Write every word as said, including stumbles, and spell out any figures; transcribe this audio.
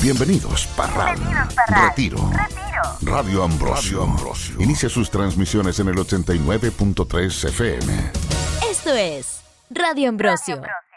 Bienvenidos, Parral. Bienvenidos, Parral. Retiro. Retiro. Radio Ambrosio. Radio Ambrosio. Inicia sus transmisiones en el ochenta y nueve punto tres F M. Esto es Radio Ambrosio. Radio Ambrosio.